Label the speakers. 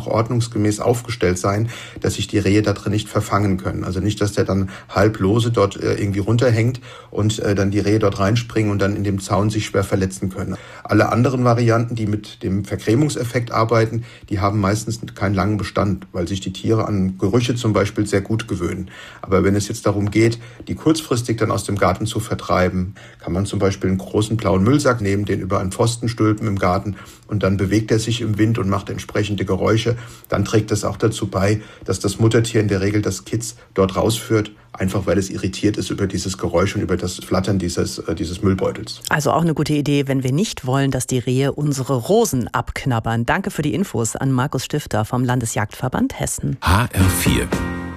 Speaker 1: ordnungsgemäß aufgestellt sein, dass sich die Rehe da drin nicht verfangen können. Also nicht, dass der dann halblose dort irgendwie runterhängt und dann die Rehe dort reinspringen und dann in dem Zaun sich schwer verletzen können. Alle anderen Varianten, die mit dem Vergrämungseffekt arbeiten, die haben meistens keinen langen Bestand, weil sich die Tiere an Gerüche zum Beispiel sehr gut gewöhnen. Aber wenn es jetzt darum geht, die kurzfristig dann aus dem Garten zu vertreiben, kann man zum Beispiel einen großen blauen Müllsack nehmen, den über einen Pfosten stülpen im Garten und dann bewegt er sich im Wind und macht entsprechende Geräusche. Dann trägt das auch dazu bei, dass das Muttertier in der Regel das Kitz dort rausführt, einfach weil es irritiert ist über dieses Geräusch und über das Flattern dieses Müllbeutels.
Speaker 2: Also auch eine gute Idee, wenn wir nicht wollen, dass die Rehe unsere Rosen abknabbern. Danke für die Infos an Markus Stifter vom Landesjagdverband Hessen.
Speaker 3: HR4